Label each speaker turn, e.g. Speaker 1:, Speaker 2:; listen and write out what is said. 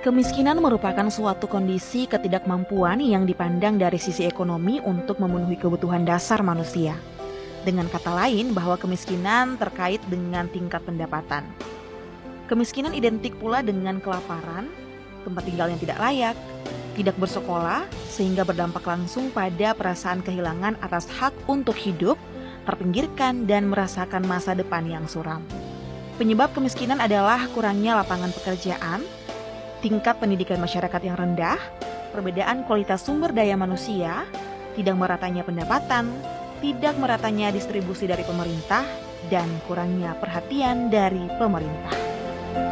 Speaker 1: Kemiskinan merupakan suatu kondisi ketidakmampuan yang dipandang dari sisi ekonomi untuk memenuhi kebutuhan dasar manusia. Dengan kata lain, bahwa kemiskinan terkait dengan tingkat pendapatan. Kemiskinan identik pula dengan kelaparan, tempat tinggal yang tidak layak, tidak bersekolah, sehingga berdampak langsung pada perasaan kehilangan atas hak untuk hidup, terpinggirkan, dan merasakan masa depan yang suram. Penyebab kemiskinan adalah kurangnya lapangan pekerjaan, tingkat pendidikan masyarakat yang rendah, perbedaan kualitas sumber daya manusia, tidak meratanya pendapatan, tidak meratanya distribusi dari pemerintah, dan kurangnya perhatian dari pemerintah.